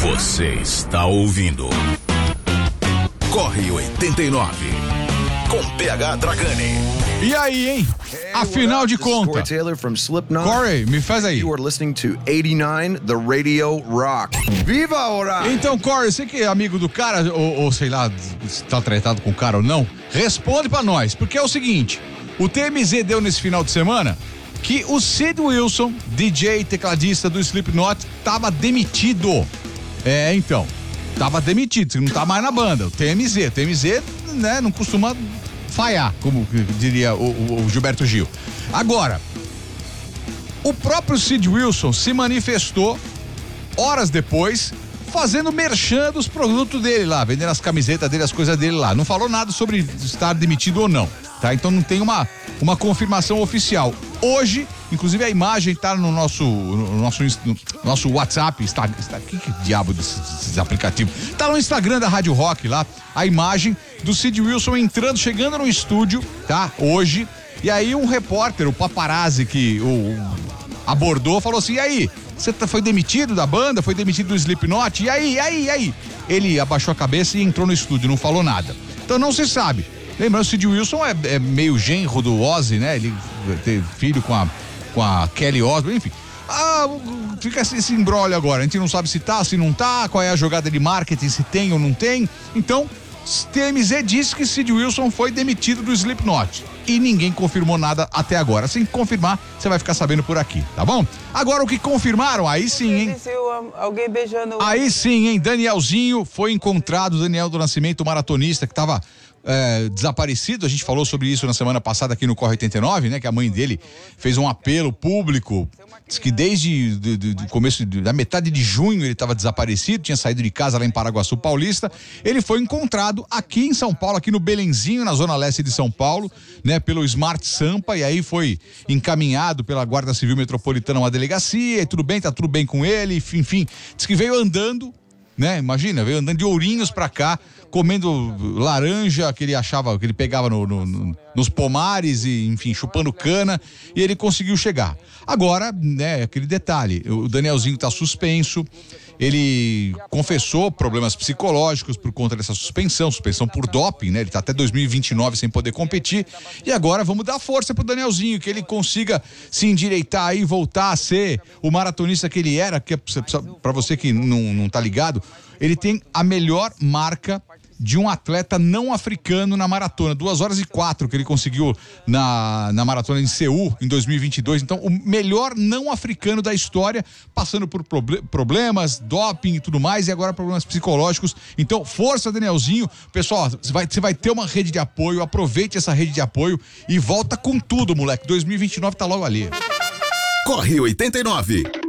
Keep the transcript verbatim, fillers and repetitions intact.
Você está ouvindo Corre oitenta e nove com P H Dragani. E aí, hein? Afinal de contas, Corey, me faz aí. You are listening to eighty-nine The Radio Rock. Viva ora! Então, Corey, você que é amigo do cara, ou, ou sei lá, se tá tratado com o cara ou não, responde pra nós, porque é o seguinte, o T M Z deu nesse final de semana que o Sid Wilson, D J e tecladista do Slipknot, tava demitido. É, então, tava demitido, não tá mais na banda, o T M Z. O T M Z, né, não costuma falhar, como diria o, o, o Gilberto Gil. Agora, o próprio Sid Wilson se manifestou horas depois, fazendo merchan dos produtos dele lá, vendendo as camisetas dele, as coisas dele lá. Não falou nada sobre estar demitido ou não, tá? Então não tem uma, uma confirmação oficial. Hoje, inclusive a imagem tá no nosso, no nosso, no nosso WhatsApp, está, está, que, que diabo desses, desses aplicativos? Tá no Instagram da Rádio Rock lá, a imagem do Sid Wilson entrando, chegando no estúdio, tá? Hoje, e aí um repórter, o paparazzi que o, o abordou, falou assim, e aí, você tá, foi demitido da banda, foi demitido do Slipknot, e aí, e aí, e aí? Ele abaixou a cabeça e entrou no estúdio, não falou nada. Então não se sabe. Lembrando, o Sid Wilson é, é meio genro do Ozzy, né? Ele teve filho com a, com a Kelly Osbourne, enfim. Ah, fica esse, esse imbróglio agora. A gente não sabe se tá, se não tá, qual é a jogada de marketing, se tem ou não tem. Então, T M Z disse que Sid Wilson foi demitido do Slipknot. E ninguém confirmou nada até agora. Assim que confirmar, você vai ficar sabendo por aqui, tá bom? Agora o que confirmaram, aí sim, hein? Alguém beijando. Aí sim, hein? Danielzinho foi encontrado, Daniel do Nascimento, maratonista, que tava é, desaparecido. A gente falou sobre isso na semana passada aqui no Corre oitenta e nove, né? Que a mãe dele fez um apelo público. Diz que desde o começo, de, da metade de junho ele estava desaparecido, tinha saído de casa lá em Paraguaçu Paulista. Ele foi encontrado aqui em São Paulo, aqui no Belenzinho, na zona leste de São Paulo, né? Pelo Smart Sampa, e aí foi encaminhado pela Guarda Civil Metropolitana a uma delegacia, e tudo bem, tá tudo bem com ele, enfim, diz que veio andando, né? Imagina, veio andando de Ourinhos pra cá, comendo laranja que ele achava, que ele pegava no, no, no, nos pomares e, enfim, chupando cana, e ele conseguiu chegar. Agora, né, aquele detalhe, o Danielzinho tá suspenso, ele confessou problemas psicológicos por conta dessa suspensão, suspensão por doping, né? Ele tá até dois mil e vinte e nove sem poder competir, e agora vamos dar força pro Danielzinho, que ele consiga se endireitar aí, voltar a ser o maratonista que ele era, que é, pra você que não, não tá ligado, ele tem a melhor marca de um atleta não africano na maratona, duas horas e quatro que ele conseguiu na, na maratona em Seul em dois mil e vinte e dois, então o melhor não africano da história, passando por proble- problemas, doping e tudo mais, e agora problemas psicológicos. Então força, Danielzinho, pessoal, você vai, você vai ter uma rede de apoio, aproveite essa rede de apoio e volta com tudo, moleque, dois mil e vinte e nove tá logo ali. Corre oitenta e nove.